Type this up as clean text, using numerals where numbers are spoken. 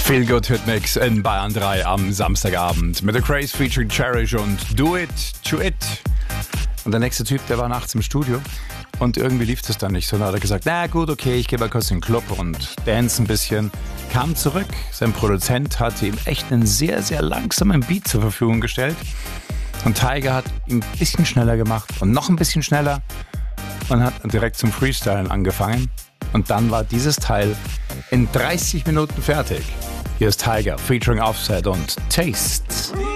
Feel Good Hit Mix in Bayern 3 am Samstagabend mit The Craze featuring Cherish und Do It to It. Und der nächste Typ, der war nachts im Studio und irgendwie lief das dann nicht so. Dann hat er gesagt, na gut, okay, ich gehe mal kurz in den Club und dance ein bisschen. Kam zurück, sein Produzent hatte ihm echt einen sehr, sehr langsamen Beat zur Verfügung gestellt. Und Tiger hat ihn ein bisschen schneller gemacht und noch ein bisschen schneller und hat direkt zum Freestylen angefangen. Und dann war dieses Teil in 30 Minuten fertig. Hier ist Tiger featuring Offset und Taste.